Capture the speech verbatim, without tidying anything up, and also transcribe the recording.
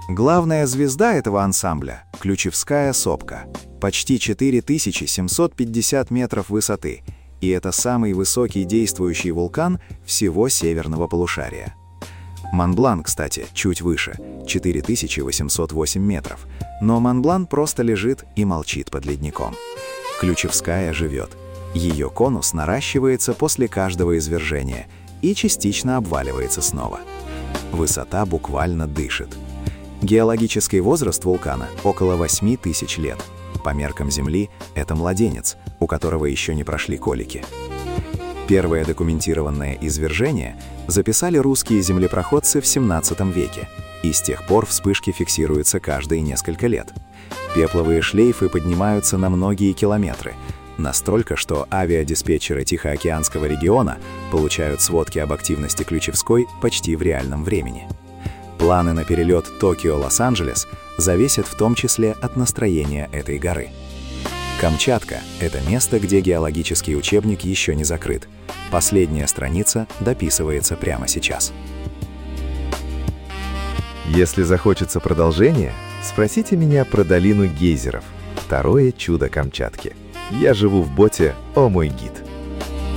Главная звезда этого ансамбля – Ключевская сопка. Почти четыре тысячи семьсот пятьдесят метров высоты, и это самый высокий действующий вулкан всего северного полушария. Монблан, кстати, чуть выше – четыре тысячи восемьсот восемь метров, но Монблан просто лежит и молчит под ледником. Ключевская живет. Ее конус наращивается после каждого извержения и частично обваливается снова. Высота буквально дышит. Геологический возраст вулкана – около восьми тысяч лет. По меркам Земли это младенец, у которого еще не прошли колики. Первое документированное извержение записали русские землепроходцы в семнадцатом веке, и с тех пор вспышки фиксируются каждые несколько лет. Пепловые шлейфы поднимаются на многие километры, настолько, что авиадиспетчеры Тихоокеанского региона получают сводки об активности Ключевской почти в реальном времени. Планы на перелет Токио-Лос-Анджелес зависят в том числе от настроения этой горы. Камчатка — это место, где геологический учебник еще не закрыт. Последняя страница дописывается прямо сейчас. Если захочется продолжение, спросите меня про долину гейзеров, второе чудо Камчатки. Я живу в боте «О мой гид».